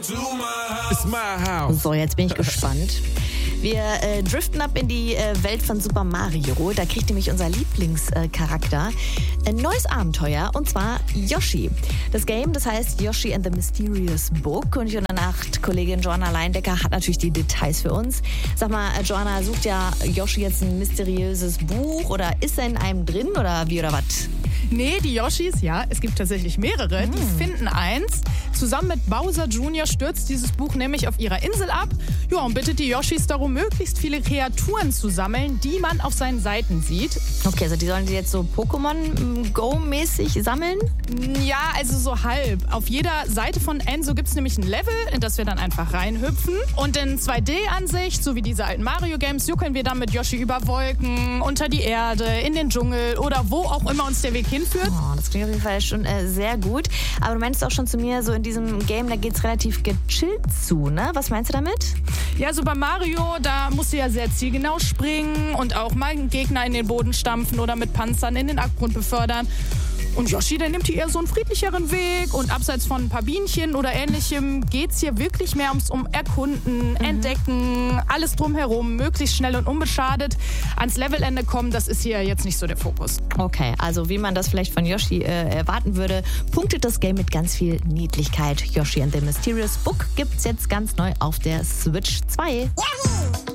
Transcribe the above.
It's my house. So, jetzt bin ich gespannt. Wir driften ab in die Welt von Super Mario. Da kriegt nämlich unser Lieblingscharakter ein neues Abenteuer, und zwar Yoshi. Das Game, das heißt Yoshi and the Mysterious Book. Und unsere Nachtkollegin Joanna Leindecker hat natürlich die Details für uns. Sag mal, Joanna, sucht ja Yoshi jetzt ein mysteriöses Buch oder ist er in einem drin oder wie oder was? Nee, die Yoshis, ja, es gibt tatsächlich mehrere, die finden eins. Zusammen mit Bowser Jr. stürzt dieses Buch nämlich auf ihrer Insel ab, ja, und bittet die Yoshis darum, möglichst viele Kreaturen zu sammeln, die man auf seinen Seiten sieht. Okay, also die sollen die jetzt so Pokémon Go-mäßig sammeln? Ja, also so halb. Auf jeder Seite von Enso gibt es nämlich ein Level, in das wir dann einfach reinhüpfen. Und in 2D-Ansicht, so wie diese alten Mario-Games, juckeln wir dann mit Yoshi über Wolken, unter die Erde, in den Dschungel oder wo auch immer uns der Weg hinführt. Oh, das klingt auf jeden Fall schon sehr gut. Aber du meinst auch schon zu mir, so in diesem Game, da geht's relativ gechillt zu, ne? Was meinst du damit? Ja, so bei Mario, da musst du ja sehr zielgenau springen und auch mal einen Gegner in den Boden stampfen oder mit Panzern in den Abgrund befördern. Und Yoshi, der nimmt hier eher so einen friedlicheren Weg und abseits von ein paar Bienchen oder Ähnlichem geht's hier wirklich mehr ums Erkunden, Entdecken, alles drumherum, möglichst schnell und unbeschadet ans Levelende kommen, das ist hier jetzt nicht so der Fokus. Okay, also wie man das vielleicht von Yoshi erwarten würde, punktet das Game mit ganz viel Niedlichkeit. Yoshi and the Mysterious Book gibt's jetzt ganz neu auf der Switch 2. Yahoo!